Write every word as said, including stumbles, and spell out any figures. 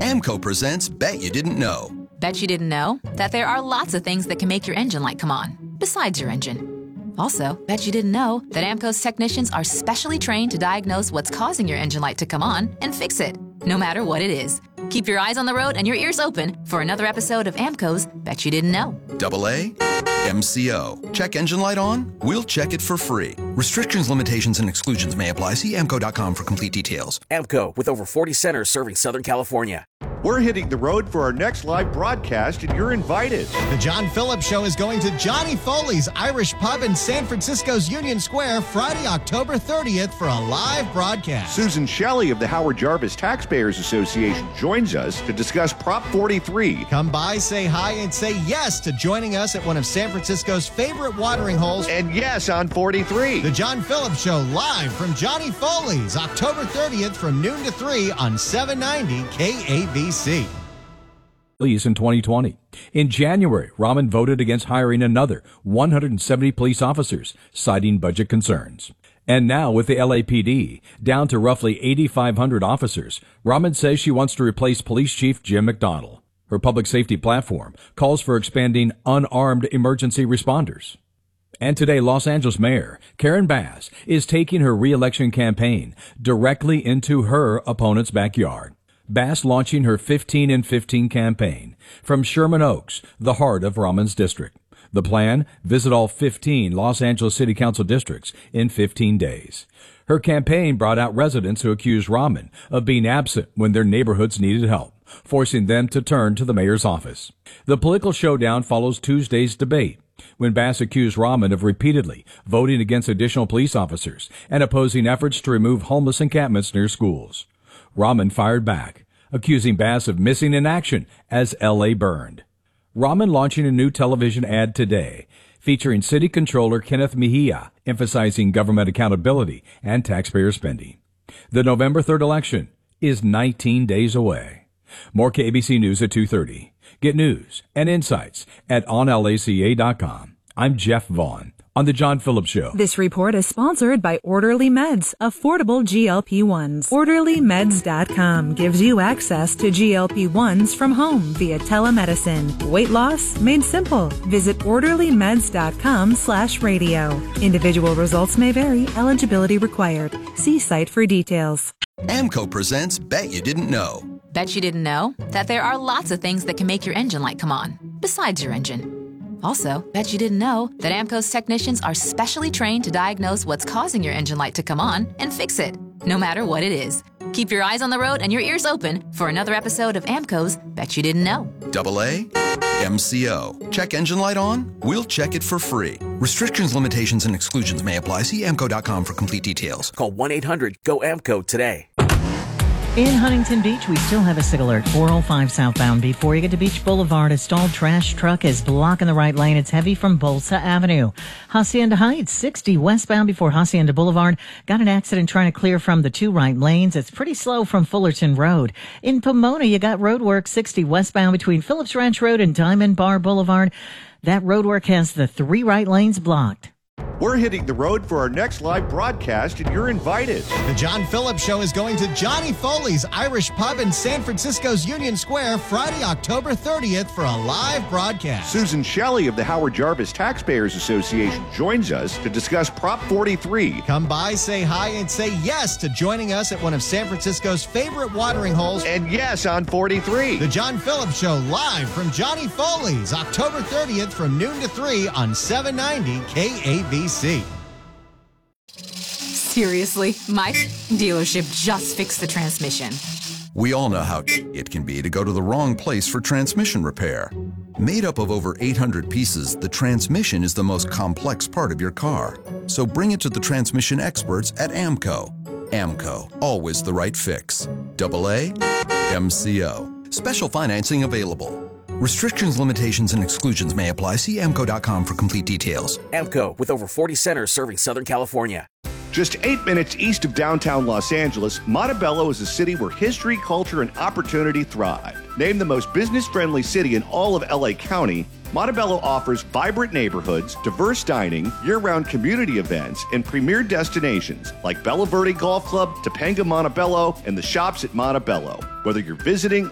AMCO presents Bet You Didn't Know. Bet you didn't know that there are lots of things that can make your engine light come on, besides your engine. Also, bet you didn't know that AMCO's technicians are specially trained to diagnose what's causing your engine light to come on and fix it, no matter what it is. Keep your eyes on the road and your ears open for another episode of AMCO's Bet You Didn't Know. Double A, M C O. Check engine light on? We'll check it for free. Restrictions, limitations, and exclusions may apply. See amco dot com for complete details. AMCO, with over forty centers serving Southern California. We're hitting the road for our next live broadcast, and you're invited. The John Phillips Show is going to Johnny Foley's Irish Pub in San Francisco's Union Square Friday, October thirtieth for a live broadcast. Susan Shelley of the Howard Jarvis Taxpayers Association joins us to discuss Prop forty-three. Come by, say hi, and say yes to joining us at one of San Francisco's favorite watering holes. And yes on forty-three. The John Phillips Show live from Johnny Foley's October thirtieth from noon to three on seven ninety K A B C. Police in twenty twenty. In January, Rahman voted against hiring another one hundred seventy police officers, citing budget concerns. And now, with the L A P D down to roughly eighty-five hundred officers, Rahman says she wants to replace Police Chief Jim McDonnell. Her public safety platform calls for expanding unarmed emergency responders. And today, Los Angeles Mayor Karen Bass is taking her re-election campaign directly into her opponent's backyard. Bass launching her fifteen in fifteen campaign from Sherman Oaks, the heart of Rahman's district. The plan, visit all fifteen Los Angeles City Council districts in fifteen days. Her campaign brought out residents who accused Rahman of being absent when their neighborhoods needed help, forcing them to turn to the mayor's office. The political showdown follows Tuesday's debate, when Bass accused Rahman of repeatedly voting against additional police officers and opposing efforts to remove homeless encampments near schools. Rahman fired back, accusing Bass of missing in action as L A burned. Rahman launching a new television ad today, featuring City Controller Kenneth Mejia, emphasizing government accountability and taxpayer spending. The November third election is nineteen days away. More K A B C News at two thirty. Get news and insights at on L A C A dot com. I'm Jeff Vaughn on The John Phillips Show. This report is sponsored by Orderly Meds, affordable G L P ones. orderly meds dot com gives you access to G L P ones from home via telemedicine. Weight loss made simple. Visit orderly meds dot com slash radio. Individual results may vary. Eligibility required. See site for details. AMCO presents Bet You Didn't Know. Bet you didn't know that there are lots of things that can make your engine light come on, besides your engine. Also, bet you didn't know that AMCO's technicians are specially trained to diagnose what's causing your engine light to come on and fix it, no matter what it is. Keep your eyes on the road and your ears open for another episode of AMCO's Bet You Didn't Know. Double A, M C O. Check engine light on? We'll check it for free. Restrictions, limitations, and exclusions may apply. See amco dot com for complete details. Call one eight hundred G O A M C O today. In Huntington Beach, we still have a SIG alert, four oh five southbound. Before you get to Beach Boulevard, a stalled trash truck is blocking the right lane. It's heavy from Bolsa Avenue. Hacienda Heights, sixty westbound before Hacienda Boulevard. Got an accident trying to clear from the two right lanes. It's pretty slow from Fullerton Road. In Pomona, you got roadwork, sixty westbound between Phillips Ranch Road and Diamond Bar Boulevard. That roadwork has the three right lanes blocked. We're hitting the road for our next live broadcast, and you're invited. The John Phillips Show is going to Johnny Foley's Irish Pub in San Francisco's Union Square Friday, October thirtieth for a live broadcast. Susan Shelley of the Howard Jarvis Taxpayers Association joins us to discuss Prop forty-three. Come by, say hi, and say yes to joining us at one of San Francisco's favorite watering holes. And yes on forty-three. The John Phillips Show live from Johnny Foley's October thirtieth from noon to three on seven ninety K A B C. Seriously, my dealership just fixed the transmission. We all know how it can be to go to the wrong place for transmission repair. Made up of over eight hundred pieces, the transmission is the most complex part of your car. So bring it to the transmission experts at AMCO. AMCO, always the right fix. Double A, M C O. Special financing available. Restrictions, limitations, and exclusions may apply. See amco dot com for complete details. AMCO, with over forty centers serving Southern California. Just eight minutes east of downtown Los Angeles, Montebello is a city where history, culture, and opportunity thrive. Named the most business-friendly city in all of L A County, Montebello offers vibrant neighborhoods, diverse dining, year-round community events, and premier destinations like Bella Verde Golf Club, Topanga Montebello, and the shops at Montebello. Whether you're visiting